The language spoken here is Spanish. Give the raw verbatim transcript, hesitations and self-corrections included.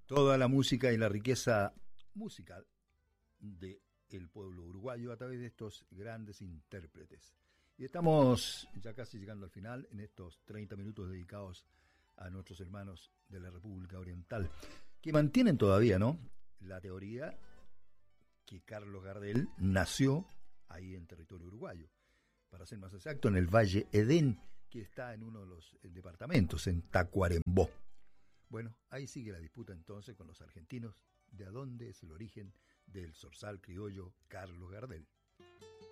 Toda la música y la riqueza musical del pueblo uruguayo a través de estos grandes intérpretes. Y estamos ya casi llegando al final en estos treinta minutos dedicados a nuestros hermanos de la República Oriental, que mantienen todavía, ¿no?, la teoría que Carlos Gardel nació ahí en territorio uruguayo, para ser más exacto, en el Valle Edén, que está en uno de los departamentos, en Tacuarembó. Bueno, ahí sigue la disputa entonces con los argentinos de a dónde es el origen del zorzal criollo Carlos Gardel.